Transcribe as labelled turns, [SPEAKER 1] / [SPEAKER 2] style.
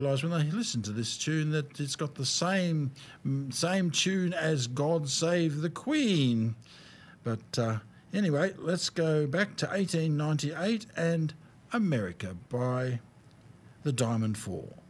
[SPEAKER 1] realise when they listen to this tune that it's got the same tune as God Save the Queen. But anyway, let's go back to 1898 and America by the Diamond Four.